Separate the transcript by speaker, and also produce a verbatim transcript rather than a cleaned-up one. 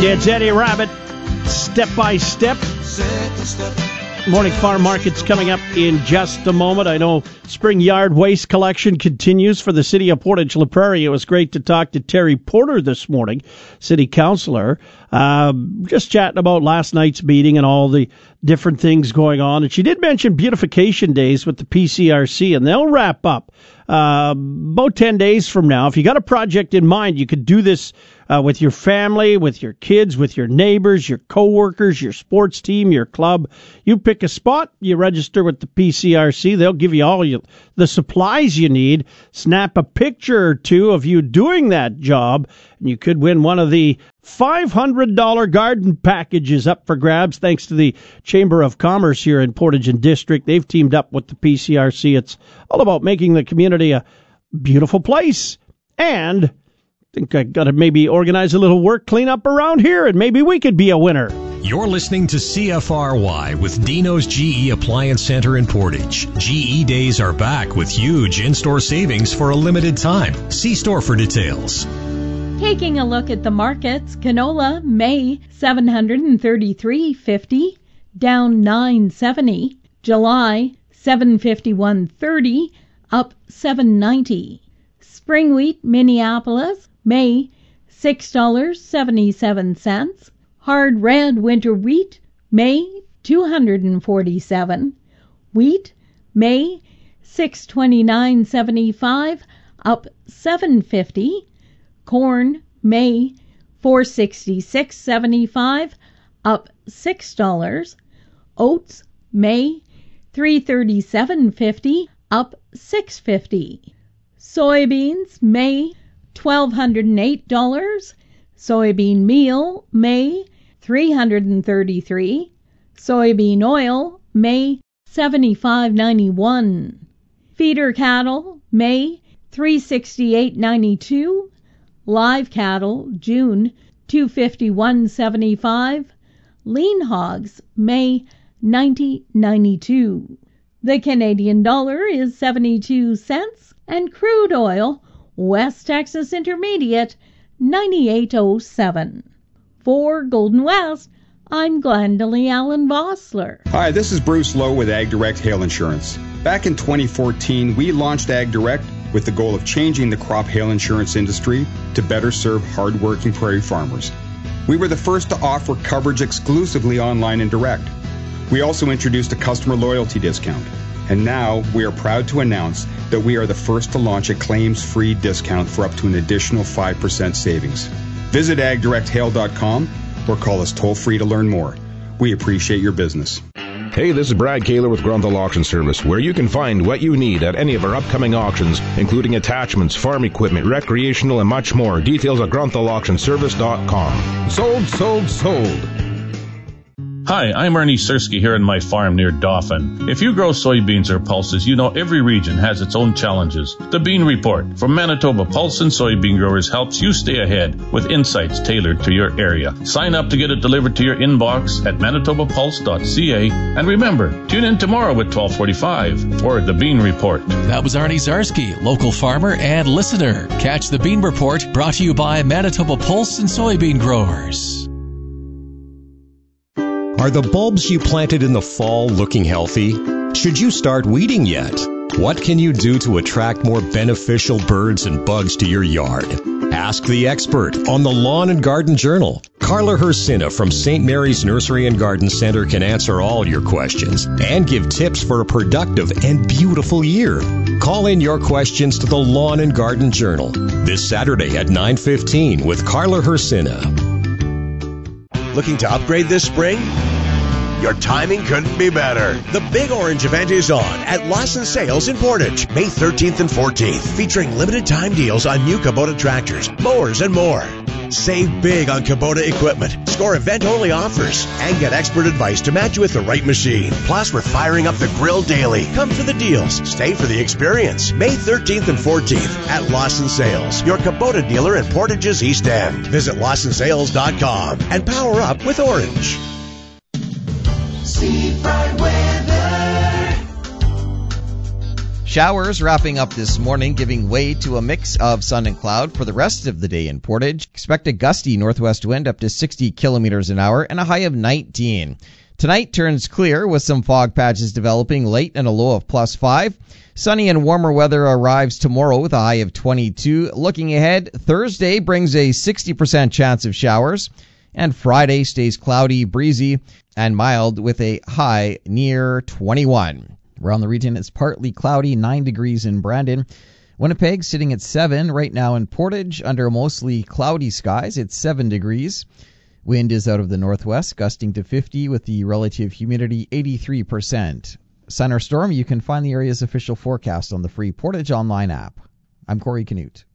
Speaker 1: It's Eddie Rabbit, Step by Step. Morning Farm Market's coming up in just a moment. I know spring yard waste collection continues for the city of Portage La Prairie. It was great to talk to Terry Porter this morning, city councilor, uh, just chatting about last night's meeting and all the different things going on. And she did mention beautification days with the P C R C, and they'll wrap up uh, about ten days from now. If you got a project in mind, you could do this Uh, with your family, with your kids, with your neighbors, your coworkers, your sports team, your club. You pick a spot, you register with the P C R C. They'll give you all you, the supplies you need. Snap a picture or two of you doing that job, and you could win one of the five hundred dollars garden packages up for grabs thanks to the Chamber of Commerce here in Portage and District. They've teamed up with the P C R C. It's all about making the community a beautiful place. And I think I got to maybe organize a little work cleanup around here, and maybe we could be a winner.
Speaker 2: You're listening to C F R Y with Dino's G E Appliance Center in Portage. G E days are back with huge in-store savings for a limited time. See store for details.
Speaker 3: Taking a look at the markets, canola, May, seven hundred thirty-three fifty, down nine seventy. July, seven fifty-one thirty, up seven ninety. Spring wheat, Minneapolis, May, six dollars and seventy-seven cents. Hard red winter wheat, May, two hundred forty-seven. Wheat, May, six twenty-nine seventy-five, up seven fifty. Corn, May, four sixty-six seventy-five, up six dollars. Oats, May, three thirty-seven fifty, up six fifty. Soybeans, May, twelve hundred eight dollars. Soybean meal, May, three hundred thirty-three. Soybean oil, May, seventy-five ninety-one. Feeder cattle, May, three sixty-eight ninety-two. Live cattle, June, two fifty-one seventy-five. Lean hogs, May, ninety ninety-two. The Canadian dollar is seventy-two cents, and crude oil, West Texas Intermediate, ninety-eight oh seven. For Golden West, I'm Glendalee Allen Vossler.
Speaker 4: Hi, this is Bruce Lowe with Ag Direct Hail Insurance. Back in twenty fourteen, we launched Ag Direct with the goal of changing the crop hail insurance industry to better serve hard-working prairie farmers. We were the first to offer coverage exclusively online and direct. We also introduced a customer loyalty discount. And now we are proud to announce that we are the first to launch a claims-free discount for up to an additional five percent savings. Visit ag direct hail dot com or call us toll-free to learn more. We appreciate your business.
Speaker 5: Hey, this is Brad Kaler with Grunthal Auction Service, where you can find what you need at any of our upcoming auctions, including attachments, farm equipment, recreational, and much more. Details at grunthal auction service dot com. Sold, sold, sold.
Speaker 6: Hi, I'm Ernie Sersky here on my farm near Dauphin. If you grow soybeans or pulses, you know every region has its own challenges. The Bean Report from Manitoba Pulse and Soybean Growers helps you stay ahead with insights tailored to your area. Sign up to get it delivered to your inbox at manitoba pulse dot c a. And remember, tune in tomorrow at twelve forty-five for the Bean Report.
Speaker 7: That was Arnie Zarsky, local farmer and listener. Catch the Bean Report, brought to you by Manitoba Pulse and Soybean Growers.
Speaker 8: Are the bulbs you planted in the fall looking healthy? Should you start weeding yet? What can you do to attract more beneficial birds and bugs to your yard? Ask the expert on the Lawn and Garden Journal. Carla Hersina from Saint Mary's Nursery and Garden Center can answer all your questions and give tips for a productive and beautiful year. Call in your questions to the Lawn and Garden Journal this Saturday at nine fifteen with Carla Hersina.
Speaker 9: Looking to upgrade this spring? Your timing couldn't be better. The Big Orange event is on at Lawson Sales in Portage, May thirteenth and fourteenth, featuring limited time deals on new Kubota tractors, mowers, and more. Save big on Kubota equipment, score event-only offers, and get expert advice to match you with the right machine. Plus, we're firing up the grill daily. Come for the deals. Stay for the experience. May thirteenth and fourteenth at Lawson Sales, your Kubota dealer in Portage's East End. Visit lawson sales dot com and power up with Orange.
Speaker 10: Seafried weather. Showers wrapping up this morning, giving way to a mix of sun and cloud for the rest of the day in Portage. Expect a gusty northwest wind up to sixty kilometers an hour and a high of nineteen. Tonight turns clear with some fog patches developing late and a low of plus five. Sunny and warmer weather arrives tomorrow with a high of twenty-two. Looking ahead, Thursday brings a sixty percent chance of showers, and Friday stays cloudy, breezy, and mild with a high near twenty-one. Around the region, it's partly cloudy, nine degrees in Brandon. Winnipeg sitting at seven. Right now in Portage, under mostly cloudy skies, it's seven degrees. Wind is out of the northwest, gusting to fifty with the relative humidity eighty-three percent. Sun or storm, you can find the area's official forecast on the free Portage Online app. I'm Corey Canute.